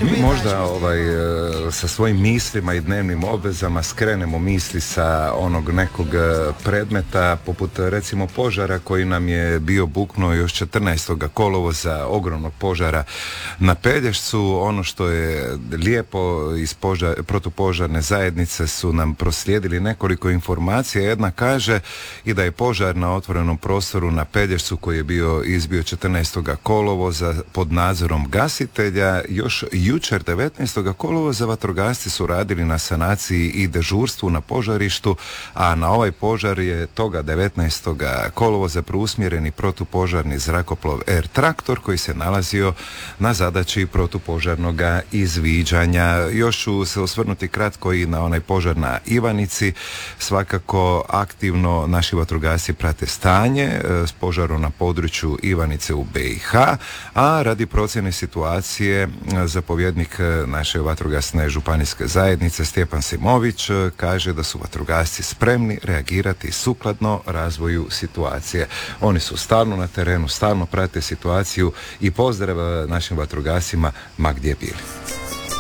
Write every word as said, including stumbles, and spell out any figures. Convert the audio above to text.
Mi možda ovaj, sa svojim mislima i dnevnim obvezama skrenemo misli sa onog nekog predmeta, poput recimo požara koji nam je bio buknuo još četrnaestog kolovoza, ogromnog požara na Pelješcu. Ono što je lijepo iz požar, protupožarne zajednice su nam proslijedili nekoliko informacija. Jedna kaže i da je požar na otvorenom prostoru na Pelješcu koji je bio izbio četrnaestog kolovoza pod nadzorom gasitelja. Još jučer devetnaestog kolovoza vatrogasci su radili na sanaciji i dežurstvu na požarištu, a na ovaj požar je toga devetnaestog kolovoza preusmjereni protupožarni zrakoplov Air Traktor koji se nalazio na zadaći protupožarnog izviđanja. Još ću se osvrnuti kratko i na onaj požar na Ivanici. Svakako aktivno naši vatrogasci prate stanje s požarom na području Ivanice u B i H, a radi procjene situacije zapovjednik naše vatrogasne županijske zajednice Stjepan Simović kaže da su vatrogasci spremni reagirati sukladno razvoju situacije. Oni su stalno na terenu, stalno prate situaciju i pozdrav našim vatrogascima ma gdje bili.